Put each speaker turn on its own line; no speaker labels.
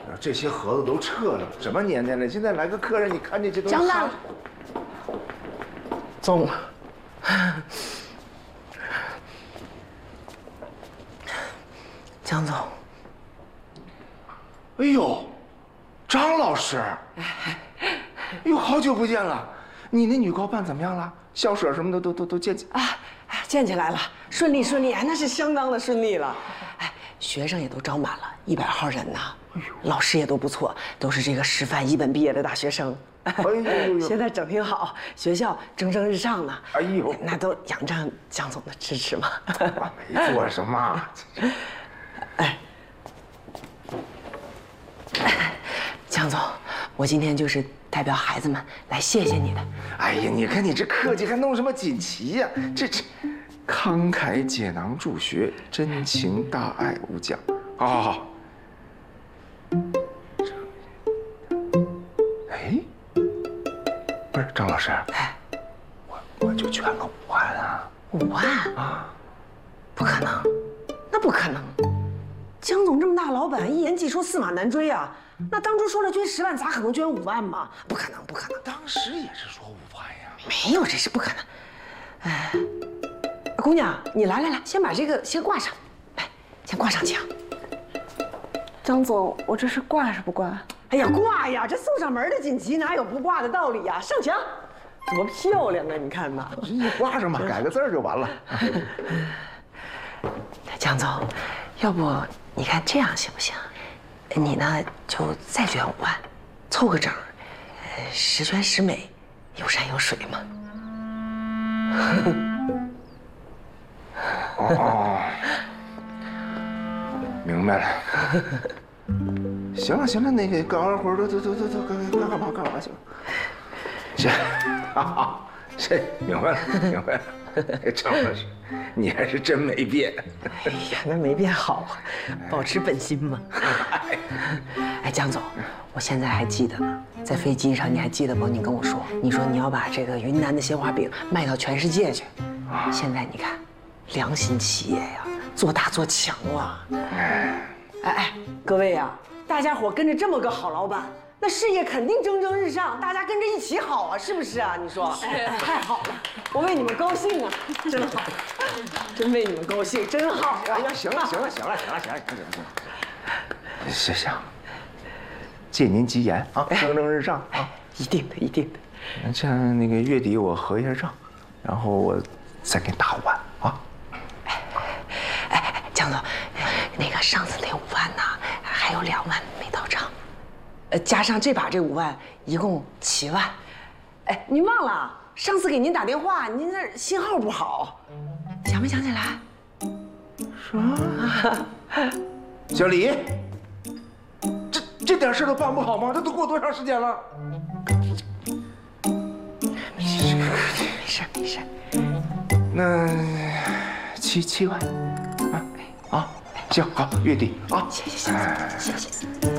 这些盒子都撤了，什么年代了？现在来个客人，你看这些都
江大总，江总，
哎呦，张老师，哎呦，好久不见了！你那女高办怎么样了？校舍什么的都建起
啊，建起来了，顺利，哎，那是相当的顺利了。哎，学生也都招满了，100号人呢。老师也都不错，都是这个师范一本毕业的大学生。
哎呦，
现在整挺好，学校蒸蒸日上呢。
哎呦，
那都仰仗江总的支持嘛。
我没做什么。
哎，江总，我今天就是代表孩子们来谢谢你的。
哎呀，你看你这客气，还弄什么锦旗呀？这慷慨解囊助学，真情大爱无疆。好。哎，不是张老师，
哎，
我就捐了5万啊
！5万
啊！
不可能，那不可能！江总这么大老板，一言既出驷马难追啊！那当初说了捐10万，咋可能捐5万嘛？不可能！
当时也是说5万呀。
没有，这是不可能。哎，姑娘，你来，先把这个先挂上，来，先挂上墙。
江总，我这是挂是不挂？
哎呀，挂呀！这送上门的锦旗哪有不挂的道理呀？上墙，多漂亮啊！你看呐，
你挂上吧，改个字儿就完了。
江总，要不你看这样行不行？你呢就再捐5万，凑个整，10全10美，有山有水嘛。
哦，明白了。行了，那个干完活都干嘛行？这，这明白了。张老师，你还是真没变。
哎呀，那没变好，保持本心嘛。哎，江总，我现在还记得呢，在飞机上你还记得不？你跟我说，你说你要把这个云南的鲜花饼卖到全世界去。现在你看，良心企业呀，做大做强啊。哎，各位呀，大家伙跟着这么个好老板，那事业肯定蒸蒸日上，大家跟着一起好啊，是不是啊？你说，太好了，我为你们高兴啊，真好，真为你们高兴，真好啊！
行了，行，借您吉言啊，蒸蒸日上啊，
一定的。
像那个月底我核一下账，然后我再给你打5万啊。
哎，江总，那个上次那5万呢，还有2万没到账，加上这把这5万，一共7万。哎，您忘了上次给您打电话，您这信号不好，想没想起来？
啥？小李，这点事都办不好吗？这都过多长时间了？
没事。
那7万，啊，行，好，月底啊。
谢谢。